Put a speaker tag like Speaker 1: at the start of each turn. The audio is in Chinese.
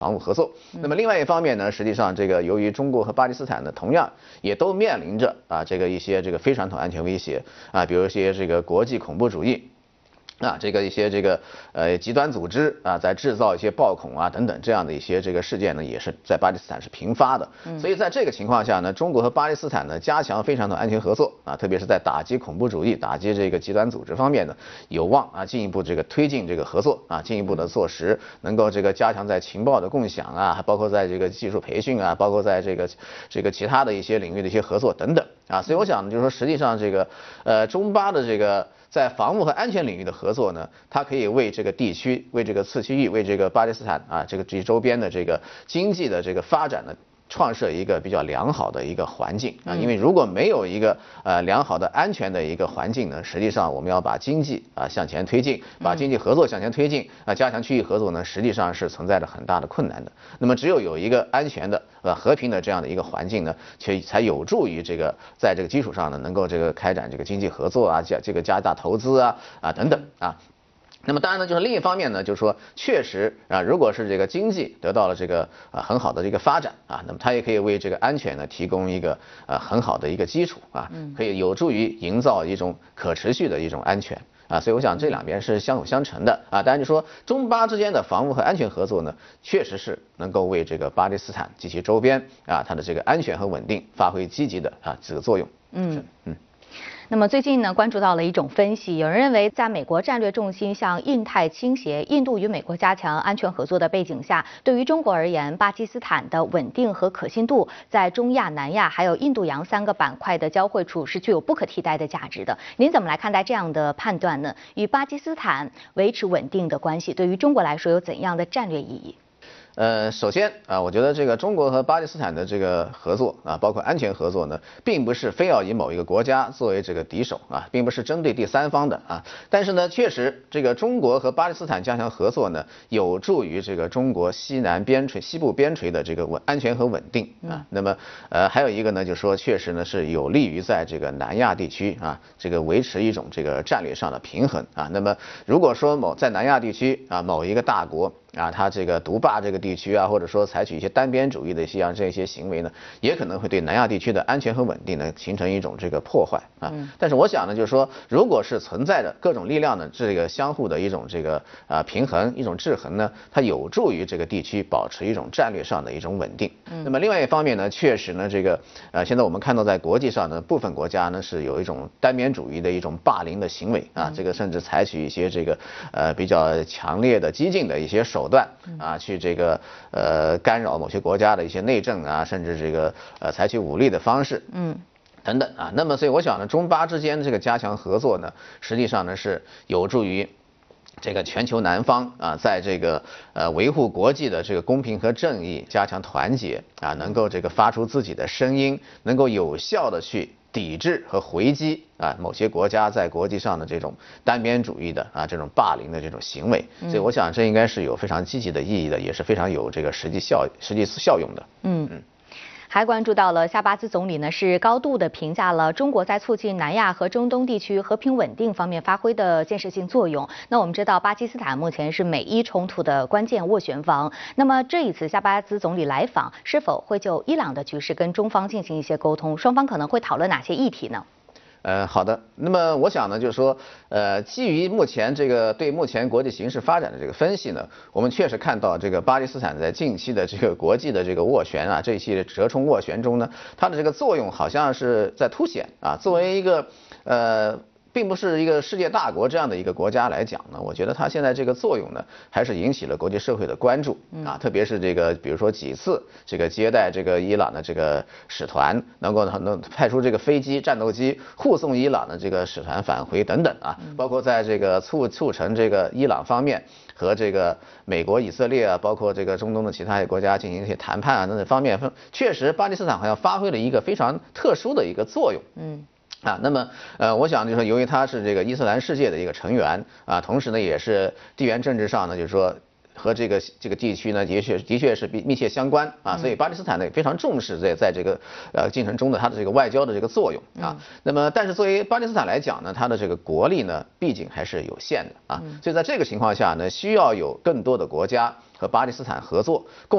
Speaker 1: 防务合作。那么另外一方面呢，实际上这个由于中国和巴基斯坦呢，同样也都面临着这个一些这个非传统安全威胁比如一些这个国际恐怖主义。这个一些这个极端组织在制造一些暴恐等等这样的一些这个事件呢，也是在巴基斯坦是频发的。所以在这个情况下呢，中国和巴基斯坦呢加强非传统安全合作特别是在打击恐怖主义、打击这个极端组织方面呢，有望进一步这个推进这个合作进一步的落实，能够这个加强在情报的共享还包括在这个技术培训包括在这个其他的一些领域的一些合作等等所以我想就是说，实际上这个中巴的这个。在防务和安全领域的合作呢，它可以为这个地区、为这个次区域、为这个巴基斯坦这个周边的这个经济的这个发展呢，创设一个比较良好的一个环境因为如果没有一个良好的安全的一个环境呢，实际上我们要把经济向前推进，把经济合作向前推进加强区域合作呢，实际上是存在着很大的困难的。那么只有一个安全的和平的这样的一个环境呢，才有助于这个在这个基础上呢，能够这个开展这个经济合作加大投资等等那么当然呢，就是另一方面呢，就是说确实如果是这个经济得到了这个很好的一个发展那么它也可以为这个安全呢提供一个很好的一个基础可以有助于营造一种可持续的一种安全所以我想这两边是相辅相成的当然就说中巴之间的防务和安全合作呢，确实是能够为这个巴基斯坦及其周边它的这个安全和稳定发挥积极的这个作用。
Speaker 2: 那么最近呢，关注到了一种分析，有人认为，在美国战略重心向印太倾斜，印度与美国加强安全合作的背景下，对于中国而言，巴基斯坦的稳定和可信度，在中亚、南亚还有印度洋3个板块的交汇处是具有不可替代的价值的。您怎么来看待这样的判断呢？与巴基斯坦维持稳定的关系，对于中国来说有怎样的战略意义？
Speaker 1: 首先我觉得这个中国和巴基斯坦的这个合作包括安全合作呢，并不是非要以某一个国家作为这个敌手并不是针对第三方的但是呢，确实这个中国和巴基斯坦加强合作呢，有助于这个中国西部边陲的这个安全和稳定那么还有一个呢，就是说确实呢是有利于在这个南亚地区这个维持一种这个战略上的平衡那么如果说在南亚地区某一个大国它这个独霸这个地区或者说采取一些单边主义的这些行为呢，也可能会对南亚地区的安全和稳定呢形成一种这个破坏但是我想呢，就是说，如果是存在着各种力量的这个相互的一种这个平衡、一种制衡呢，它有助于这个地区保持一种战略上的一种稳定。那么另外一方面呢，确实呢，这个现在我们看到在国际上呢，部分国家呢是有一种单边主义的一种霸凌的行为这个甚至采取一些这个比较强烈的激进的一些手段去这个干扰某些国家的一些内政甚至这个采取武力的方式等等那么所以我想呢，中巴之间这个加强合作呢，实际上呢是有助于这个全球南方在这个维护国际的这个公平和正义，加强团结能够这个发出自己的声音，能够有效的去抵制和回击某些国家在国际上的这种单边主义的这种霸凌的这种行为，所以我想这应该是有非常积极的意义的，也是非常有这个实际效用的。
Speaker 2: 还关注到了夏巴兹总理呢，是高度的评价了中国在促进南亚和中东地区和平稳定方面发挥的建设性作用。那我们知道，巴基斯坦目前是美伊冲突的关键斡旋方。那么这一次夏巴兹总理来访，是否会就伊朗的局势跟中方进行一些沟通？双方可能会讨论哪些议题呢？
Speaker 1: 好的。那么我想呢，就是说，基于目前对目前国际形势发展的这个分析呢，我们确实看到这个巴基斯坦在近期的这个国际的这个斡旋这一系列折冲斡旋中呢，它的这个作用好像是在凸显作为一个并不是一个世界大国这样的一个国家来讲呢，我觉得它现在这个作用呢，还是引起了国际社会的关注特别是这个比如说几次这个接待这个伊朗的这个使团，能派出这个飞机、战斗机护送伊朗的这个使团返回等等包括在这个促成这个伊朗方面和这个美国、以色列包括这个中东的其他国家进行一些谈判等等方面，确实巴基斯坦好像发挥了一个非常特殊的一个作用。那么我想就是说，由于它是这个伊斯兰世界的一个成员同时呢，也是地缘政治上呢，就是说和这个地区呢，的确是密切相关所以巴基斯坦呢也非常重视在这个进程中的它的这个外交的这个作用那么但是作为巴基斯坦来讲呢，它的这个国力呢，毕竟还是有限的所以在这个情况下呢，需要有更多的国家和巴基斯坦合作，